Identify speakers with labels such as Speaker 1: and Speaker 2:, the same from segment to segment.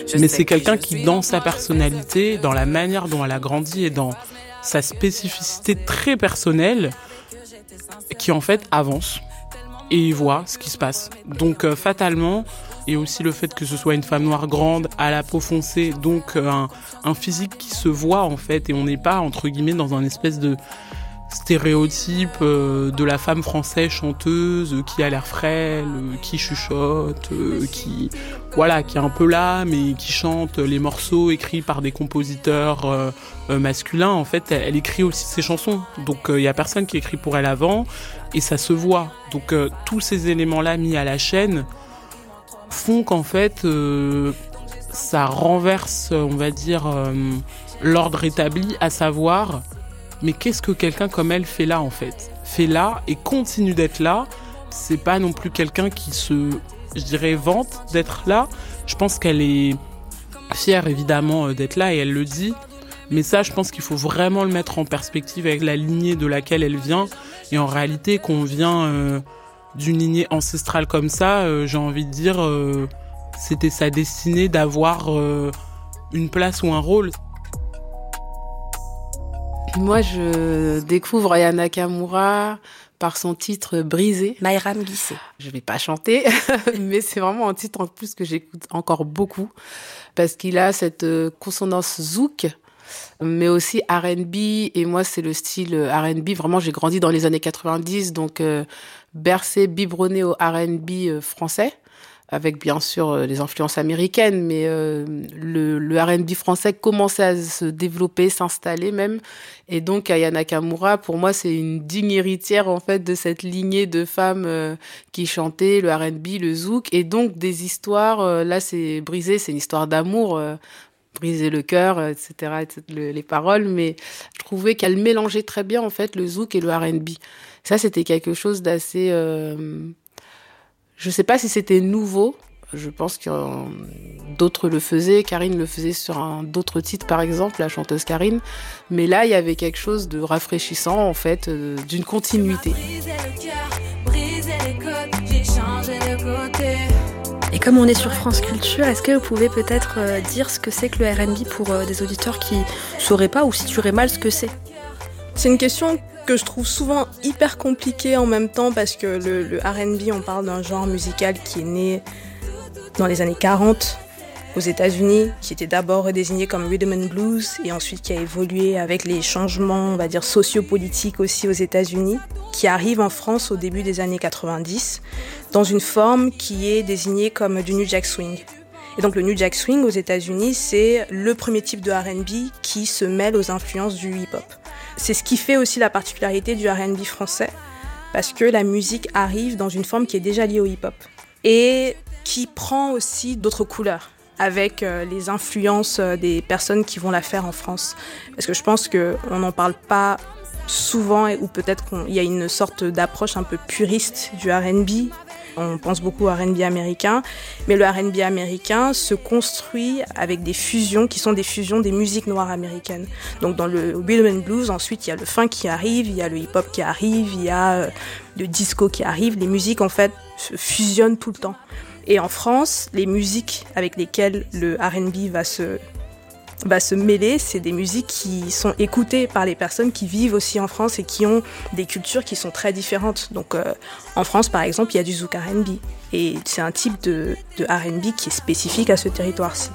Speaker 1: Mais c'est quelqu'un qui, dans sa personnalité, dans la manière dont elle a grandi et dans sa spécificité très personnelle, qui en fait avance et voit ce qui se passe. Donc fatalement, et aussi le fait que ce soit une femme noire grande, à la peau foncée, donc un physique qui se voit en fait, et on n'est pas entre guillemets dans un espèce de stéréotype de la femme française chanteuse qui a l'air frêle, qui chuchote, qui est un peu là, mais qui chante les morceaux écrits par des compositeurs masculins. En fait, elle écrit aussi ses chansons. Donc, il y a personne qui écrit pour elle avant, et ça se voit. Donc, tous ces éléments-là mis à la chaîne font qu'en fait, ça renverse, on va dire, l'ordre établi, à savoir... Mais qu'est-ce que quelqu'un comme elle fait là, en fait ? Fait là et continue d'être là. C'est pas non plus quelqu'un qui vante d'être là. Je pense qu'elle est fière, évidemment, d'être là, et elle le dit. Mais ça, je pense qu'il faut vraiment le mettre en perspective avec la lignée de laquelle elle vient. Et en réalité, qu'on vient d'une lignée ancestrale comme ça, j'ai envie de dire, c'était sa destinée d'avoir une place ou un rôle.
Speaker 2: Moi, je découvre Aya Nakamura par son titre Brisé.
Speaker 3: Mayram Guissé.
Speaker 2: Je vais pas chanter, mais c'est vraiment un titre en plus que j'écoute encore beaucoup parce qu'il a cette consonance zouk, mais aussi R&B. Et moi, c'est le style R&B. Vraiment, j'ai grandi dans les années 90, donc bercé, biberonné au R&B français, avec bien sûr les influences américaines, mais le R&B français commençait à se développer, s'installer même. Et donc Aya Nakamura, pour moi, c'est une digne héritière en fait de cette lignée de femmes qui chantaient le R&B, le zouk, et donc des histoires. Là, c'est Brisé, c'est une histoire d'amour. Briser le cœur, etc., les paroles, mais je trouvais qu'elle mélangeait très bien en fait le zouk et le R&B. Ça, c'était quelque chose d'assez... Je sais pas si c'était nouveau. Je pense que d'autres le faisaient. Karine le faisait sur d'autres titres, par exemple, la chanteuse Karine. Mais là, il y avait quelque chose de rafraîchissant, en fait, d'une continuité.
Speaker 3: Et comme on est sur France Culture, est-ce que vous pouvez peut-être dire ce que c'est que le R&B pour des auditeurs qui sauraient pas ou situeraient mal ce que c'est ?
Speaker 4: C'est une question que je trouve souvent hyper compliquée en même temps parce que le R&B, on parle d'un genre musical qui est né dans les années 40 aux États-Unis, qui était d'abord redésigné comme rhythm and blues et ensuite qui a évolué avec les changements, on va dire, sociopolitiques aussi aux États-Unis, qui arrive en France au début des années 90 dans une forme qui est désignée comme du New Jack Swing. Et donc le New Jack Swing aux États-Unis, c'est le premier type de R&B qui se mêle aux influences du hip-hop. C'est ce qui fait aussi la particularité du R&B français, parce que la musique arrive dans une forme qui est déjà liée au hip-hop et qui prend aussi d'autres couleurs avec les influences des personnes qui vont la faire en France. Parce que je pense qu'on n'en parle pas souvent, ou peut-être qu'il y a une sorte d'approche un peu puriste du R&B. On pense beaucoup au R&B américain, mais le R&B américain se construit avec des fusions qui sont des fusions des musiques noires américaines. Donc dans le rhythm and blues, ensuite il y a le funk qui arrive, il y a le hip-hop qui arrive, il y a le disco qui arrive. Les musiques en fait se fusionnent tout le temps. Et en France, les musiques avec lesquelles le R&B va se mêler, c'est des musiques qui sont écoutées par les personnes qui vivent aussi en France et qui ont des cultures qui sont très différentes. Donc en France, par exemple, il y a du zouk R&B. Et c'est un type de R&B qui est spécifique à ce territoire-ci.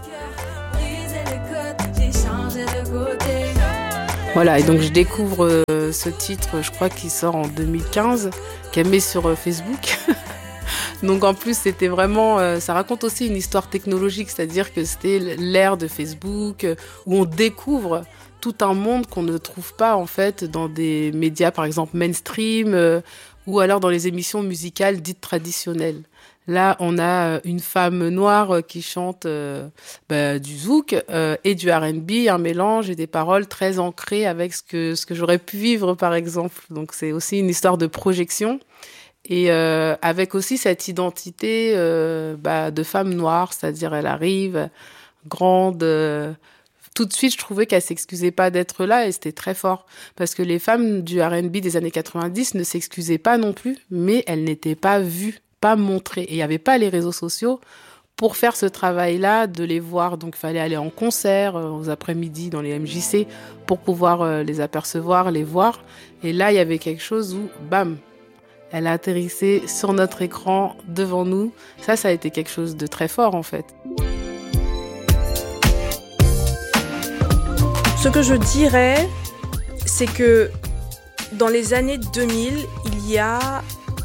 Speaker 2: Voilà, et donc je découvre ce titre, je crois qu'il sort en 2015, qu'elle met sur Facebook. Donc en plus, c'était vraiment, ça raconte aussi une histoire technologique, c'est-à-dire que c'était l'ère de Facebook où on découvre tout un monde qu'on ne trouve pas en fait dans des médias, par exemple mainstream, ou alors dans les émissions musicales dites traditionnelles. Là, on a une femme noire qui chante du zouk et du R&B, un mélange et des paroles très ancrées avec ce que j'aurais pu vivre, par exemple. Donc c'est aussi une histoire de projection. Et avec aussi cette identité de femme noire, c'est-à-dire elle arrive grande. Tout de suite, je trouvais qu'elle s'excusait pas d'être là et c'était très fort. Parce que les femmes du R&B des années 90 ne s'excusaient pas non plus, mais elles n'étaient pas vues, pas montrées. Et il n'y avait pas les réseaux sociaux Pour faire ce travail-là, de les voir, donc il fallait aller en concert aux après-midi dans les MJC pour pouvoir les apercevoir, les voir. Et là, il y avait quelque chose où, bam, elle a atterrissé sur notre écran devant nous. Ça a été quelque chose de très fort en fait.
Speaker 4: Ce que je dirais, c'est que dans les années 2000, il y a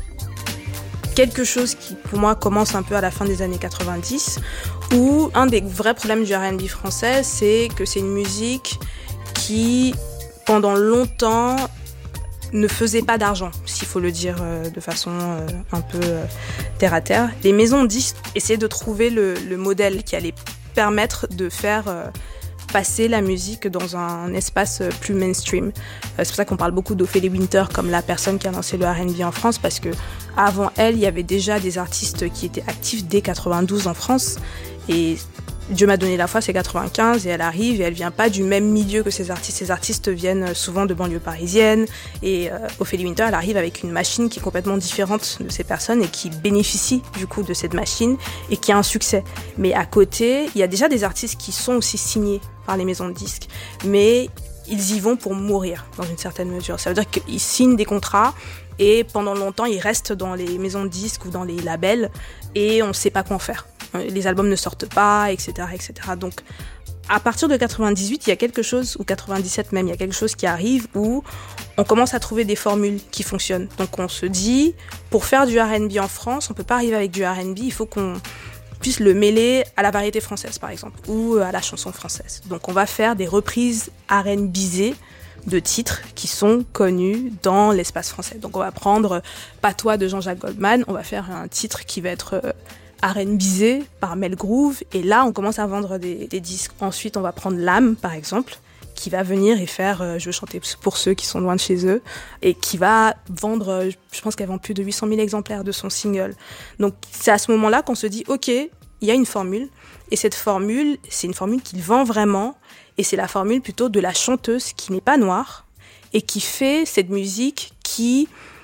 Speaker 4: quelque chose qui, pour moi, commence un peu à la fin des années 90, où un des vrais problèmes du R&B français, c'est que c'est une musique qui, pendant longtemps, ne faisait pas d'argent, s'il faut le dire de façon un peu terre à terre. Les maisons de disques essayaient de trouver le modèle qui allait permettre de faire passer la musique dans un espace plus mainstream. C'est pour ça qu'on parle beaucoup d'Ophélie Winter comme la personne qui a lancé le R&B en France, parce que avant elle, il y avait déjà des artistes qui étaient actifs dès 92 en France. Et Dieu m'a donné la foi, c'est 95, et elle arrive et elle vient pas du même milieu que ces artistes. Ces artistes viennent souvent de banlieues parisiennes, et Ophélie Winter, elle arrive avec une machine qui est complètement différente de ces personnes et qui bénéficie du coup de cette machine et qui a un succès. Mais à côté, il y a déjà des artistes qui sont aussi signés par les maisons de disques, mais ils y vont pour mourir dans une certaine mesure. Ça veut dire qu'ils signent des contrats et pendant longtemps, ils restent dans les maisons de disques ou dans les labels et on ne sait pas quoi en faire. Les albums ne sortent pas, etc., etc. Donc, à partir de 98, il y a quelque chose, ou 97 même, il y a quelque chose qui arrive où on commence à trouver des formules qui fonctionnent. Donc, on se dit, pour faire du R&B en France, on ne peut pas arriver avec du R&B, il faut qu'on puisse le mêler à la variété française, par exemple, ou à la chanson française. Donc, on va faire des reprises R&Bisées de titres qui sont connus dans l'espace français. Donc, on va prendre Patois de Jean-Jacques Goldman, on va faire un titre qui va être R&Bisé par Mel Groove, et là on commence à vendre des disques. Ensuite on va prendre L'Âme par exemple, qui va venir et faire Je veux chanter pour ceux qui sont loin de chez eux, et qui va vendre, je pense qu'elle vend plus de 800 000 exemplaires de son single. Donc c'est à ce moment-là qu'on se dit ok, il y a une formule, et cette formule, c'est une formule qui vend vraiment, et c'est la formule plutôt de la chanteuse qui n'est pas noire, et qui fait cette musique qui,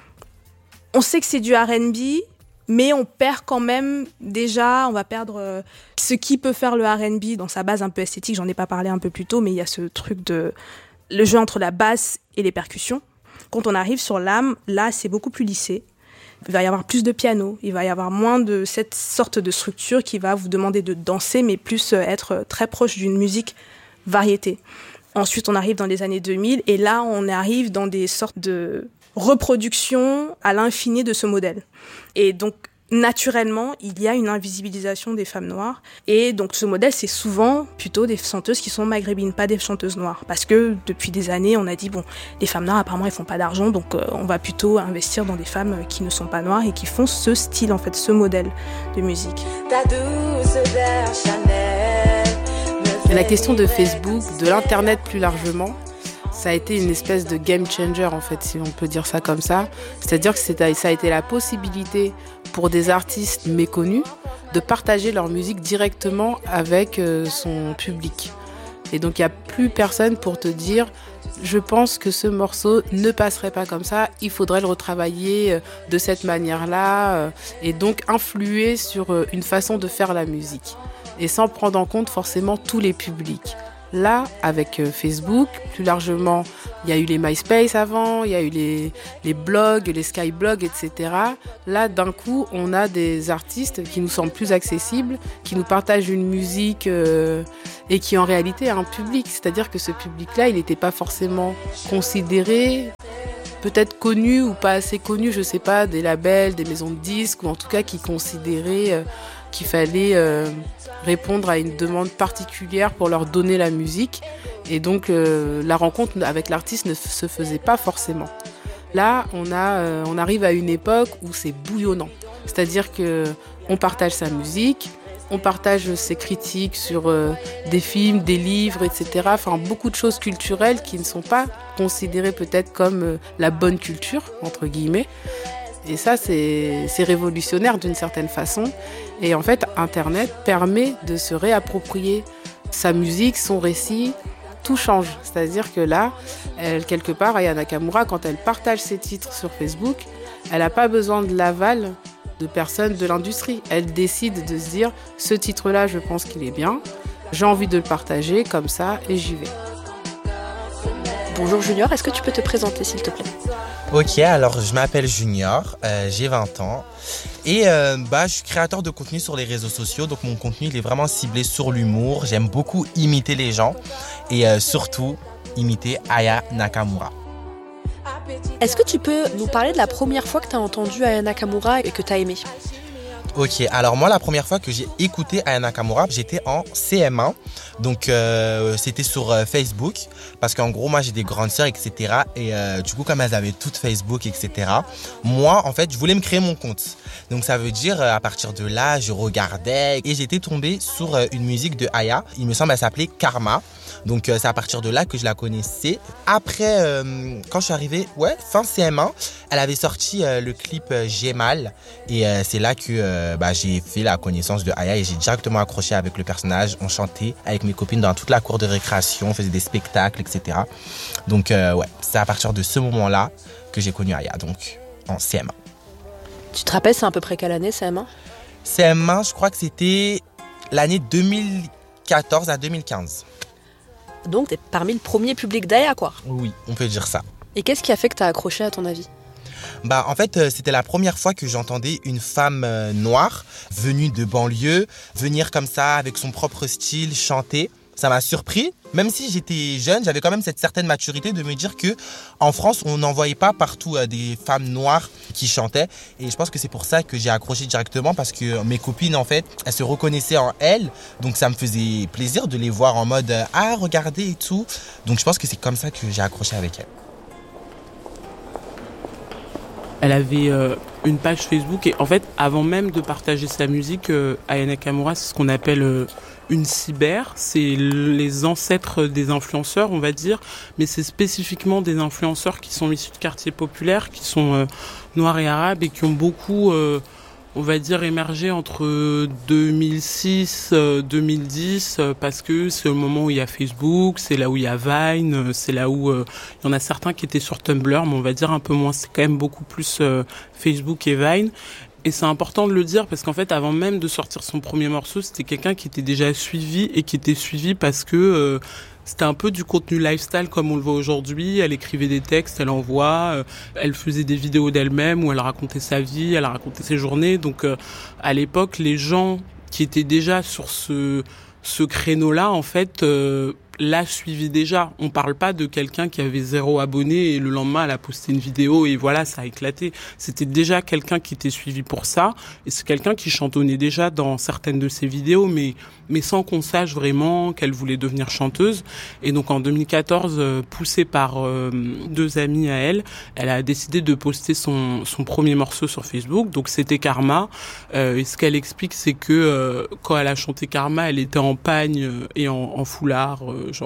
Speaker 4: on sait que c'est du R&B, mais on perd quand même déjà, on va perdre ce qui peut faire le R&B dans sa base un peu esthétique. J'en ai pas parlé un peu plus tôt, mais il y a ce truc de le jeu entre la basse et les percussions. Quand on arrive sur L'Âme, là, c'est beaucoup plus lissé. Il va y avoir plus de piano, il va y avoir moins de cette sorte de structure qui va vous demander de danser, mais plus être très proche d'une musique variété. Ensuite, on arrive dans les années 2000, et là, on arrive dans des sortes de reproduction à l'infini de ce modèle. Et donc, naturellement, il y a une invisibilisation des femmes noires. Et donc, ce modèle, c'est souvent plutôt des chanteuses qui sont maghrébines, pas des chanteuses noires. Parce que depuis des années, on a dit, bon, les femmes noires, apparemment, elles font pas d'argent, donc on va plutôt investir dans des femmes qui ne sont pas noires et qui font ce style, en fait, ce modèle de musique.
Speaker 2: Ta douce odeur Chanel. La question de Facebook, de l'Internet plus largement, ça a été une espèce de game changer, en fait, si on peut dire ça comme ça. C'est-à-dire que ça a été la possibilité pour des artistes méconnus de partager leur musique directement avec son public. Et donc, il n'y a plus personne pour te dire « Je pense que ce morceau ne passerait pas comme ça, il faudrait le retravailler de cette manière-là. » Et donc, influer sur une façon de faire la musique. Et sans prendre en compte forcément tous les publics. Là, avec Facebook, plus largement, il y a eu les MySpace avant, il y a eu les blogs, les Skyblogs, etc. Là, d'un coup, on a des artistes qui nous semblent plus accessibles, qui nous partagent une musique et qui en réalité a un public. C'est-à-dire que ce public-là, il n'était pas forcément considéré, peut-être connu ou pas assez connu, je ne sais pas, des labels, des maisons de disques, ou en tout cas qui considéraient qu'il fallait répondre à une demande particulière pour leur donner la musique. Et donc, la rencontre avec l'artiste ne se faisait pas forcément. Là, on arrive à une époque où c'est bouillonnant. C'est-à-dire qu'on partage sa musique, on partage ses critiques sur des films, des livres, etc. Enfin, beaucoup de choses culturelles qui ne sont pas considérées peut-être comme la bonne culture, entre guillemets. Et ça, c'est révolutionnaire d'une certaine façon. Et en fait, Internet permet de se réapproprier sa musique, son récit. Tout change. C'est-à-dire que là, quelque part, Aya Nakamura, quand elle partage ses titres sur Facebook, elle n'a pas besoin de l'aval de personnes de l'industrie. Elle décide de se dire, ce titre-là, je pense qu'il est bien, j'ai envie de le partager comme ça et j'y vais.
Speaker 3: Bonjour Junior, est-ce que tu peux te présenter s'il te plaît ?
Speaker 5: Ok, alors je m'appelle Junior, j'ai 20 ans et je suis créateur de contenu sur les réseaux sociaux. Donc mon contenu il est vraiment ciblé sur l'humour. J'aime beaucoup imiter les gens et surtout imiter Aya Nakamura.
Speaker 3: Est-ce que tu peux nous parler de la première fois que tu as entendu Aya Nakamura et que tu as aimé ?
Speaker 5: Ok, alors moi la première fois que j'ai écouté Aya Nakamura, j'étais en CM1, donc c'était sur Facebook, parce qu'en gros moi j'ai des grandes sœurs, etc. Et du coup comme elles avaient toutes Facebook, etc. Moi en fait je voulais me créer mon compte, donc ça veut dire à partir de là je regardais et j'étais tombé sur une musique de Aya, il me semble elle s'appelait Karma. Donc c'est à partir de là que je la connaissais. Après, quand je suis arrivé, fin CM1, elle avait sorti le clip J'ai mal. Et c'est là que j'ai fait la connaissance de Aya et j'ai directement accroché avec le personnage. On chantait avec mes copines dans toute la cour de récréation, on faisait des spectacles, etc. Donc c'est à partir de ce moment-là que j'ai connu Aya, donc en CM1.
Speaker 3: Tu te rappelles, c'est à peu près quelle année CM1 ?
Speaker 5: CM1, je crois que c'était l'année 2014 à 2015.
Speaker 3: Donc, t'es parmi le premier public d'Aya, quoi.
Speaker 5: Oui, on peut dire ça.
Speaker 3: Et qu'est-ce qui a fait que t'as accroché, à ton avis ?
Speaker 5: En fait, c'était la première fois que j'entendais une femme noire venue de banlieue venir comme ça, avec son propre style, chanter. Ça m'a surpris. Même si j'étais jeune, j'avais quand même cette certaine maturité de me dire que en France, on n'en voyait pas partout des femmes noires qui chantaient. Et je pense que c'est pour ça que j'ai accroché directement, parce que mes copines, en fait, elles se reconnaissaient en elles. Donc ça me faisait plaisir de les voir en mode « Ah, regardez » et tout. Donc je pense que c'est comme ça que j'ai accroché avec elles.
Speaker 1: Elle avait une page Facebook et en fait, avant même de partager sa musique, Aya Nakamura, c'est ce qu'on appelle une cyber. C'est les ancêtres des influenceurs, on va dire, mais c'est spécifiquement des influenceurs qui sont issus de quartiers populaires, qui sont noirs et arabes et qui ont beaucoup, on va dire, émergé entre 2006 2010 parce que c'est le moment où il y a Facebook, c'est là où il y a Vine, c'est là où il y en a certains qui étaient sur Tumblr, mais on va dire un peu moins. C'est quand même beaucoup plus Facebook et Vine. Et c'est important de le dire parce qu'en fait, avant même de sortir son premier morceau, c'était quelqu'un qui était déjà suivi et qui était suivi parce que c'était un peu du contenu lifestyle comme on le voit aujourd'hui. Elle écrivait des textes, elle envoie, elle faisait des vidéos d'elle-même où elle racontait sa vie, elle racontait ses journées. Donc à l'époque, les gens qui étaient déjà sur ce créneau-là, en fait, l'a suivi déjà. On parle pas de quelqu'un qui avait 0 abonné et le lendemain elle a posté une vidéo et voilà, ça a éclaté. C'était déjà quelqu'un qui était suivi pour ça et c'est quelqu'un qui chantonnait déjà dans certaines de ses vidéos mais sans qu'on sache vraiment qu'elle voulait devenir chanteuse. Et donc en 2014, poussée par 2 amis à elle, elle a décidé de poster son premier morceau sur Facebook. Donc c'était Karma. Et ce qu'elle explique, c'est que quand elle a chanté Karma, elle était en pagne et en foulard,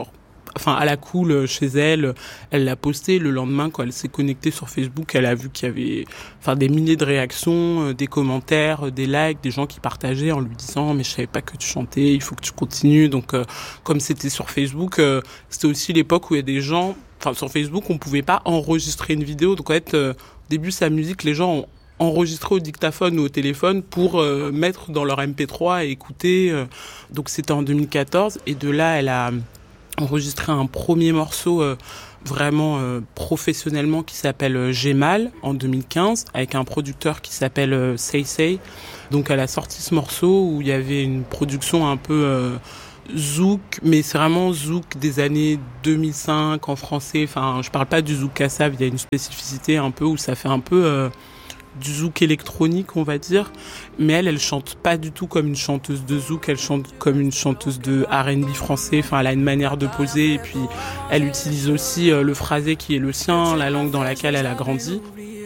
Speaker 1: à la cool chez elle. Elle l'a posté. Le lendemain, quand elle s'est connectée sur Facebook, elle a vu qu'il y avait des milliers de réactions, des commentaires, des likes, des gens qui partageaient en lui disant « mais je savais pas que tu chantais, il faut que tu continues ». Donc comme c'était sur Facebook, c'était aussi l'époque où il y a des gens... sur Facebook, on pouvait pas enregistrer une vidéo. Donc en fait, au début, sa musique, les gens ont enregistré au dictaphone ou au téléphone pour mettre dans leur MP3 et écouter. Donc c'était en 2014 et de là, elle a enregistré un premier morceau vraiment professionnellement qui s'appelle J'ai mal en 2015 avec un producteur qui s'appelle Say Say. Donc elle a sorti ce morceau où il y avait une production un peu zouk, mais c'est vraiment zouk des années 2005 en français. Enfin, je parle pas du zouk kassav, il y a une spécificité un peu où ça fait un peu du zouk électronique, on va dire. Mais elle chante pas du tout comme une chanteuse de zouk, elle chante comme une chanteuse de R&B français. Enfin, elle a une manière de poser et puis elle utilise aussi le phrasé qui est le sien, la langue dans laquelle elle a grandi.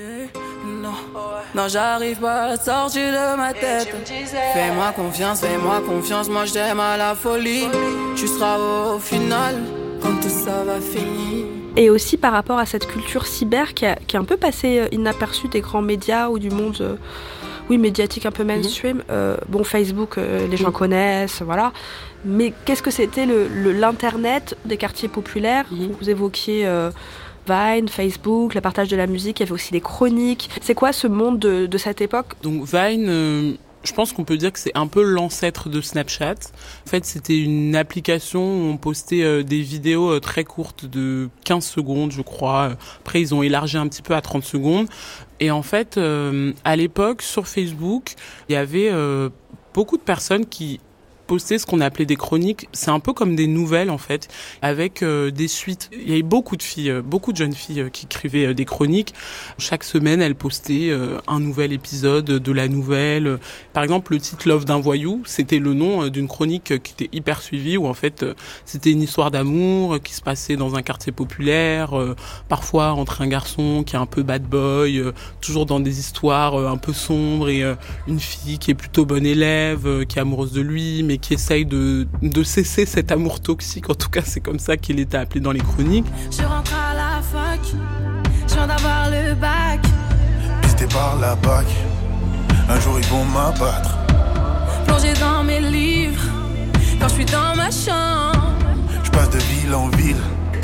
Speaker 6: Non, j'arrive pas à sortir de ma tête. Fais-moi confiance, moi je t'aime à la folie. Tu seras au final quand tout ça va finir.
Speaker 3: Et aussi par rapport à cette culture cyber qui est un peu passée inaperçue des grands médias ou du monde médiatique un peu mainstream. Facebook, les gens connaissent, voilà. Mais qu'est-ce que c'était l'internet des quartiers populaires? Vous évoquiez Vine, Facebook, le partage de la musique, il y avait aussi les chroniques. C'est quoi ce monde de cette époque ?
Speaker 1: Donc Vine, je pense qu'on peut dire que c'est un peu l'ancêtre de Snapchat. En fait, c'était une application où on postait des vidéos très courtes de 15 secondes, je crois. Après, ils ont élargi un petit peu à 30 secondes. Et en fait, à l'époque, sur Facebook, il y avait beaucoup de personnes qui poster ce qu'on appelait des chroniques. C'est un peu comme des nouvelles, en fait, avec des suites. Il y avait beaucoup de filles, beaucoup de jeunes filles qui écrivaient des chroniques. Chaque semaine, elles postaient un nouvel épisode de la nouvelle. Par exemple, le titre « Love d'un voyou », c'était le nom d'une chronique qui était hyper suivie, où en fait, c'était une histoire d'amour qui se passait dans un quartier populaire, parfois entre un garçon qui est un peu bad boy, toujours dans des histoires un peu sombres, et une fille qui est plutôt bonne élève, qui est amoureuse de lui, mais qui essaye de cesser cet amour toxique. En tout cas, c'est comme ça qu'il était appelé dans les chroniques.
Speaker 6: Je rentre à la fac, je viens d'avoir le bac.
Speaker 7: Pisté par la bac, un jour ils vont m'abattre.
Speaker 6: Plongé dans mes livres, quand je suis dans ma chambre.
Speaker 7: Je passe de ville en ville,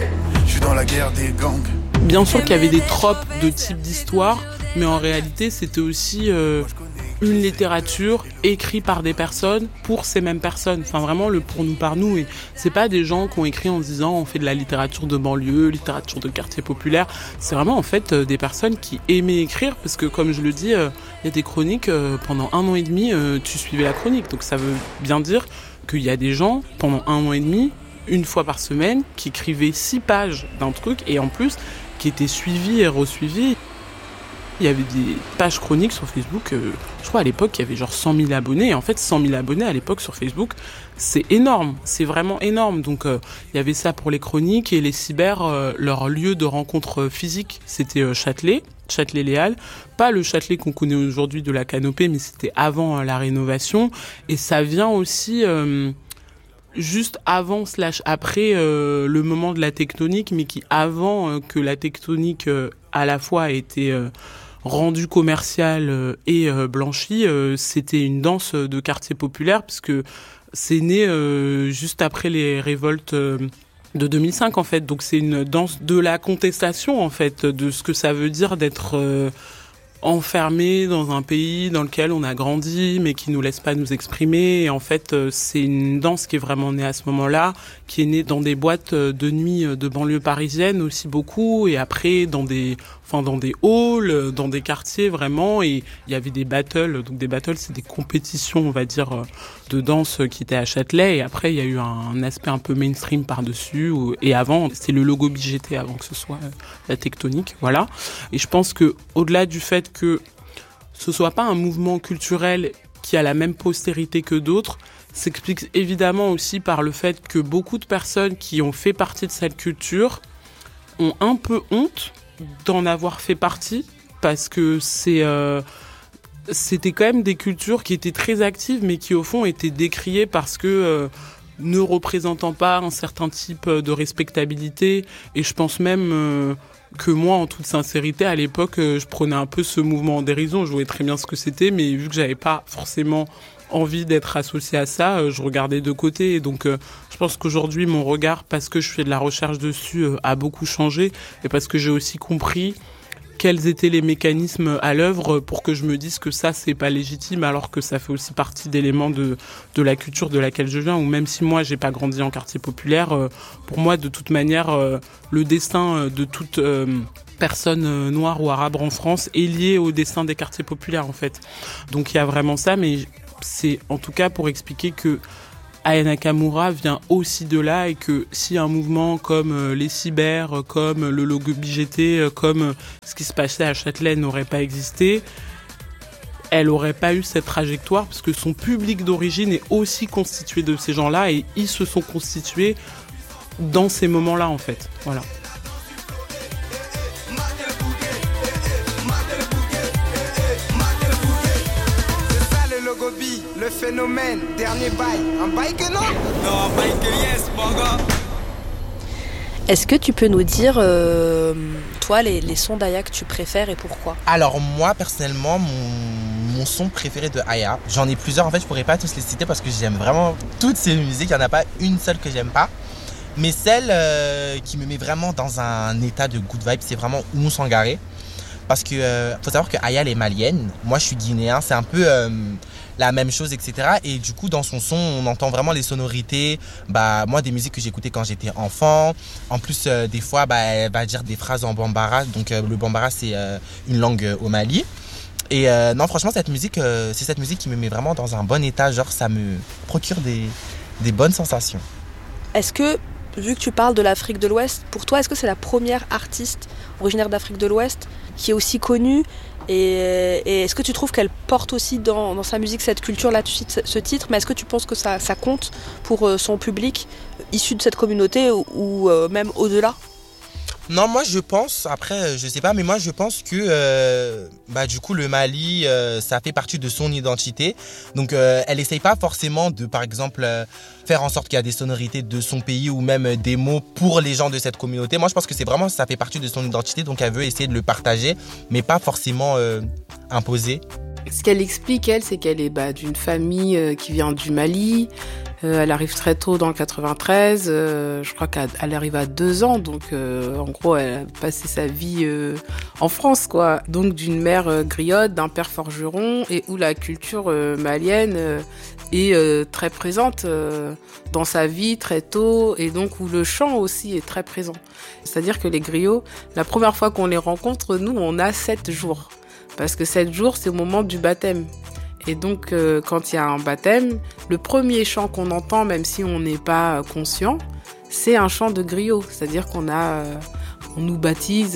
Speaker 7: je suis dans la guerre des gangs.
Speaker 1: Bien sûr qu'il y avait des tropes de type d'histoire, mais en réalité, c'était aussi une littérature écrite par des personnes pour ces mêmes personnes. Enfin, vraiment, le pour nous, par nous. Et c'est pas des gens qui ont écrit en se disant on fait de la littérature de banlieue, littérature de quartier populaire. C'est vraiment, en fait, des personnes qui aimaient écrire, parce que, comme je le dis, il y a des chroniques, pendant 1 an et demi, tu suivais la chronique. Donc ça veut bien dire qu'il y a des gens, pendant 1 an et demi, une fois par semaine, qui écrivaient 6 pages d'un truc, et en plus, qui étaient suivis et resuivis. Il y avait des pages chroniques sur Facebook, je crois à l'époque il y avait genre 100 000 abonnés, et en fait 100 000 abonnés à l'époque sur Facebook, c'est énorme, c'est vraiment énorme. Donc il y avait ça pour les chroniques, et les cyber, leur lieu de rencontre physique, c'était Châtelet-Léal, pas le Châtelet qu'on connaît aujourd'hui de la Canopée, mais c'était avant la rénovation, et ça vient aussi juste avant / après le moment de la tectonique, mais qui avant que la tectonique à la fois ait été rendue commerciale et blanchie, c'était une danse de quartier populaire, parce que c'est né juste après les révoltes de 2005 en fait. Donc c'est une danse de la contestation en fait, de ce que ça veut dire d'être enfermé dans un pays dans lequel on a grandi mais qui nous laisse pas nous exprimer. Et en fait, c'est une danse qui est vraiment née à ce moment-là, qui est née dans des boîtes de nuit de banlieue parisienne aussi beaucoup, et après dans des halls, dans des quartiers vraiment. Et il y avait des battles. Donc des battles, c'est des compétitions, on va dire, de danse qui étaient à Châtelet. Et après, il y a eu un aspect un peu mainstream par-dessus. Et avant, c'était le logo BGT avant que ce soit la tectonique, voilà. Et je pense que au-delà du fait que ce soit pas un mouvement culturel qui a la même postérité que d'autres, s'explique évidemment aussi par le fait que beaucoup de personnes qui ont fait partie de cette culture ont un peu honte d'en avoir fait partie, parce que c'était quand même des cultures qui étaient très actives, mais qui au fond étaient décriées parce que ne représentant pas un certain type de respectabilité. Et je pense même que moi, en toute sincérité, à l'époque, je prenais un peu ce mouvement en dérision. Je voyais très bien ce que c'était, mais vu que j'avais pas forcément envie d'être associée à ça, je regardais de côté. Et donc, je pense qu'aujourd'hui, mon regard, parce que je fais de la recherche dessus, a beaucoup changé, et parce que j'ai aussi compris quels étaient les mécanismes à l'œuvre pour que je me dise que ça, c'est pas légitime, alors que ça fait aussi partie d'éléments de la culture de laquelle je viens, ou même si moi, j'ai pas grandi en quartier populaire, pour moi, de toute manière, le destin de toute personne noire ou arabe en France est lié au destin des quartiers populaires, en fait. Donc, il y a vraiment ça, mais c'est en tout cas pour expliquer que Aya Nakamura vient aussi de là, et que si un mouvement comme les cyber, comme le logo BGT, comme ce qui se passait à Châtelet n'aurait pas existé, elle n'aurait pas eu cette trajectoire, parce que son public d'origine est aussi constitué de ces gens-là, et ils se sont constitués dans ces moments-là, en fait. Voilà.
Speaker 8: Le phénomène, dernier bail, un bail que non? Non, un bail que yes, mon gars.
Speaker 3: Est-ce que tu peux nous dire, toi, les sons d'Aya que tu préfères et pourquoi?
Speaker 5: Alors moi, personnellement, mon son préféré de Aya, j'en ai plusieurs, en fait, je pourrais pas tous les citer parce que j'aime vraiment toutes ces musiques, il n'y en a pas une seule que j'aime pas. Mais celle qui me met vraiment dans un état de good vibe, c'est vraiment Oumou Sangaré. Parce que faut savoir que Aya, elle est malienne. Moi, je suis guinéen. C'est un peu la même chose, etc. Et du coup, dans son son, on entend vraiment les sonorités. Moi, des musiques que j'écoutais quand j'étais enfant. En plus, des fois, elle va dire des phrases en bambara. Donc, le bambara, c'est une langue au Mali. Et non, franchement, cette musique, c'est cette musique qui me met vraiment dans un bon état. Genre, ça me procure des bonnes sensations.
Speaker 3: Est-ce que, vu que tu parles de l'Afrique de l'Ouest, pour toi, est-ce que c'est la première artiste originaire d'Afrique de l'Ouest qui est aussi connue et est-ce que tu trouves qu'elle porte aussi dans sa musique cette culture-là, ce titre, mais est-ce que tu penses que ça compte pour son public issu de cette communauté ou même au-delà ?
Speaker 5: Non, moi je pense, après je sais pas, mais moi je pense que du coup le Mali, ça fait partie de son identité. Donc elle essaye pas forcément de, par exemple, faire en sorte qu'il y a des sonorités de son pays ou même des mots pour les gens de cette communauté. Moi je pense que c'est vraiment, ça fait partie de son identité, donc elle veut essayer de le partager, mais pas forcément imposer.
Speaker 2: Ce qu'elle explique, elle, c'est qu'elle est d'une famille qui vient du Mali. Elle arrive très tôt dans le 93. Je crois qu'elle arrive à 2 ans. Donc, en gros, elle a passé sa vie en France, quoi. Donc, d'une mère griotte, d'un père forgeron, et où la culture malienne est très présente dans sa vie très tôt, et donc où le chant aussi est très présent. C'est-à-dire que les griots, la première fois qu'on les rencontre, nous, on a 7 jours. Parce que 7 jours, c'est au moment du baptême. Et donc, quand il y a un baptême, le premier chant qu'on entend, même si on n'est pas conscient, c'est un chant de griot. C'est-à-dire on nous baptise,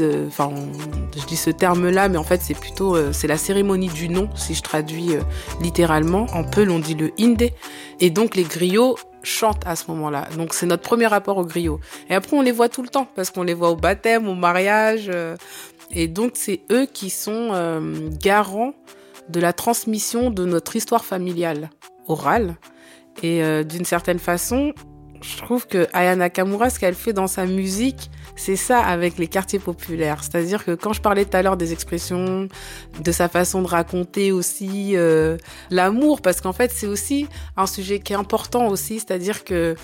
Speaker 2: je dis ce terme-là, mais en fait, c'est plutôt, c'est la cérémonie du nom, si je traduis littéralement. En Peul, on dit le Indé. Et donc, les griots chantent à ce moment-là. Donc, c'est notre premier rapport aux griots. Et après, on les voit tout le temps, parce qu'on les voit au baptême, au mariage. Et donc, c'est eux qui sont garants de la transmission de notre histoire familiale orale. Et d'une certaine façon, je trouve que Aya Nakamura, ce qu'elle fait dans sa musique, c'est ça avec les quartiers populaires. C'est-à-dire que quand je parlais tout à l'heure des expressions, de sa façon de raconter aussi l'amour, parce qu'en fait, c'est aussi un sujet qui est important aussi. C'est-à-dire que,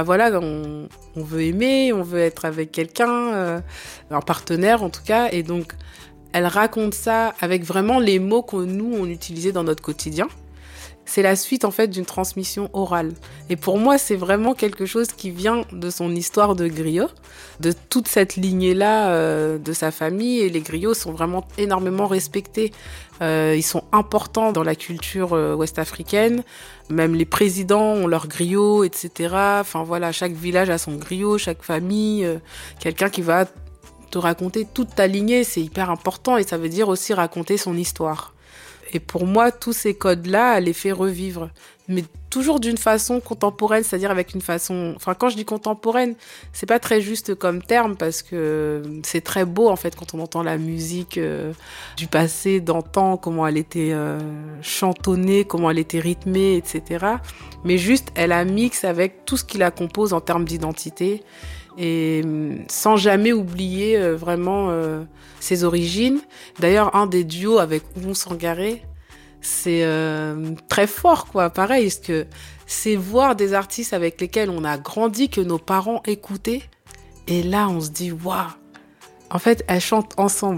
Speaker 2: on veut aimer, on veut être avec quelqu'un, un partenaire en tout cas. Et donc, elle raconte ça avec vraiment les mots que nous, on utilisait dans notre quotidien. C'est la suite, en fait, d'une transmission orale. Et pour moi, c'est vraiment quelque chose qui vient de son histoire de griot, de toute cette lignée-là de sa famille. Et les griots sont vraiment énormément respectés. Ils sont importants dans la culture ouest-africaine. Même les présidents ont leur griot, etc. Enfin, voilà, chaque village a son griot, chaque famille. Quelqu'un qui va te raconter toute ta lignée, c'est hyper important et ça veut dire aussi raconter son histoire. Et pour moi, tous ces codes-là, elle les fait revivre. Mais toujours d'une façon contemporaine, c'est-à-dire avec une façon... Enfin, quand je dis contemporaine, c'est pas très juste comme terme parce que c'est très beau, en fait, quand on entend la musique du passé, d'antan, comment elle était chantonnée, comment elle était rythmée, etc. Mais juste, elle a mix avec tout ce qui la compose en termes d'identité et sans jamais oublier vraiment ses origines. D'ailleurs, un des duos avec Oumou Sangaré, c'est très fort, quoi. Pareil, parce que c'est voir des artistes avec lesquels on a grandi, que nos parents écoutaient, et là, on se dit, waouh, en fait, elles chantent ensemble.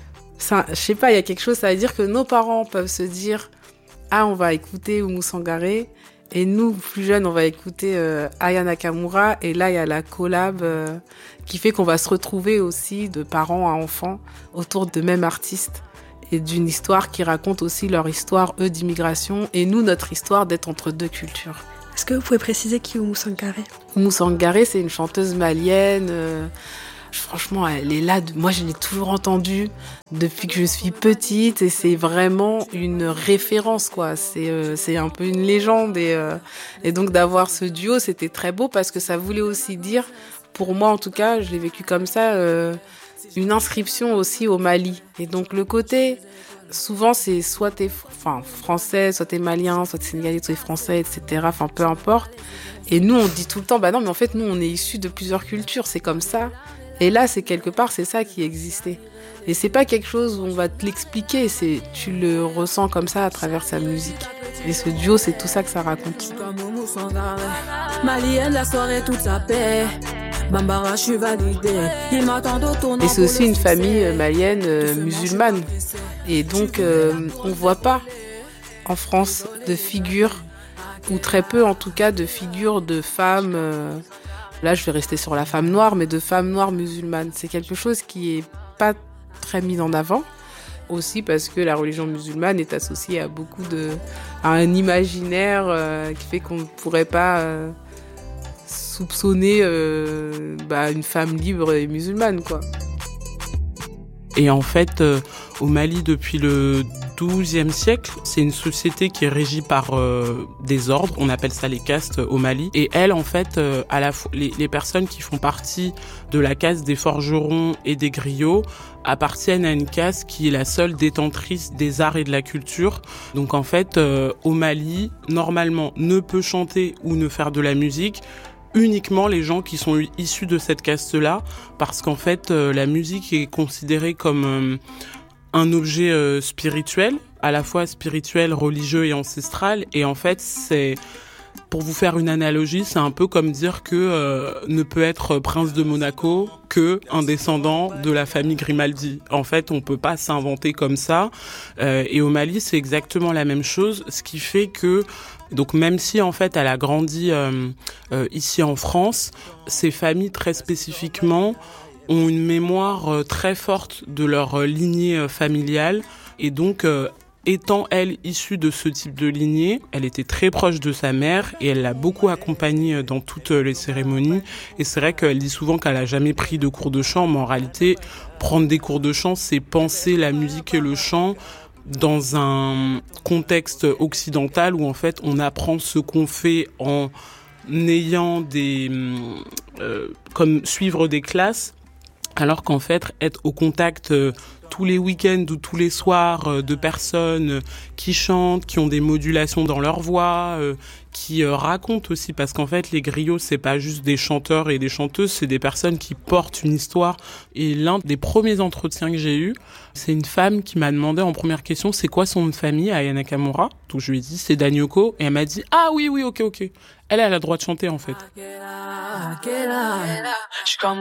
Speaker 2: Ça, je sais pas, il y a quelque chose, ça veut dire que nos parents peuvent se dire, ah, on va écouter Oumou Sangaré, et nous, plus jeunes, on va écouter Aya Nakamura. Et là, il y a la collab qui fait qu'on va se retrouver aussi de parents à enfants autour de mêmes artistes et d'une histoire qui raconte aussi leur histoire, eux, d'immigration, et nous, notre histoire d'être entre deux cultures.
Speaker 3: Est-ce que vous pouvez préciser qui est Oumou Sangaré ?
Speaker 2: Oumou Sangaré, c'est une chanteuse malienne. Franchement, elle est là. Moi, je l'ai toujours entendue depuis que je suis petite et c'est vraiment une référence, quoi. C'est un peu une légende et donc d'avoir ce duo, c'était très beau parce que ça voulait aussi dire, pour moi en tout cas, je l'ai vécu comme ça, une inscription aussi au Mali. Et donc le côté, souvent c'est soit t'es français, soit t'es malien, soit t'es sénégalais, soit t'es français, etc. Enfin, peu importe. Et nous, on dit tout le temps, non, mais en fait, nous, on est issus de plusieurs cultures, c'est comme ça. Et là, c'est quelque part, c'est ça qui existait. Et c'est pas quelque chose où on va te l'expliquer, tu le ressens comme ça à travers sa musique. Et ce duo, c'est tout ça que ça raconte.
Speaker 6: Malienne, la soirée, toute sa paix. Bambara, je suis validée. Ils m'attendent au tournant.
Speaker 2: Et c'est aussi une famille malienne musulmane. Et donc, on ne voit pas en France de figures, ou très peu en tout cas, de figures de femmes. Là, je vais rester sur la femme noire, mais de femmes noires musulmanes. C'est quelque chose qui n'est pas très mis en avant. Aussi parce que la religion musulmane est associée à à un imaginaire qui fait qu'on ne pourrait pas soupçonner une femme libre et musulmane, quoi.
Speaker 1: Et en fait, au Mali, depuis le XIIe siècle, c'est une société qui est régie par des ordres, on appelle ça les castes au Mali. Et elles, en fait, à la fois, les personnes qui font partie de la caste des forgerons et des griots appartiennent à une caste qui est la seule détentrice des arts et de la culture. Donc en fait, au Mali, normalement, ne peut chanter ou ne faire de la musique uniquement les gens qui sont issus de cette caste-là, parce qu'en fait, la musique est considérée comme un objet spirituel, à la fois spirituel, religieux et ancestral. Et en fait, pour vous faire une analogie, c'est un peu comme dire que ne peut être prince de Monaco que un descendant de la famille Grimaldi. En fait, on peut pas s'inventer comme ça. Et au Mali, c'est exactement la même chose, ce qui fait que donc même si en fait elle a grandi ici en France, ces familles très spécifiquement ont une mémoire très forte de leur lignée familiale et donc étant elle issue de ce type de lignée, elle était très proche de sa mère et elle l'a beaucoup accompagnée dans toutes les cérémonies. Et c'est vrai qu'elle dit souvent qu'elle a jamais pris de cours de chant, mais en réalité, prendre des cours de chant, c'est penser la musique et le chant dans un contexte occidental où en fait on apprend ce qu'on fait en ayant comme suivre des classes, alors qu'en fait être au contact tous les week-ends ou tous les soirs de personnes qui chantent, qui ont des modulations dans leur voix, qui racontent aussi, parce qu'en fait les griots c'est pas juste des chanteurs et des chanteuses, c'est des personnes qui portent une histoire. Et l'un des premiers entretiens que j'ai eu, c'est une femme qui m'a demandé en première question c'est quoi son nom de famille à Aya Nakamura. Donc je lui ai dit c'est Danyoko et elle m'a dit ah oui ok. Elle a le droit de chanter en fait.
Speaker 6: Je suis comme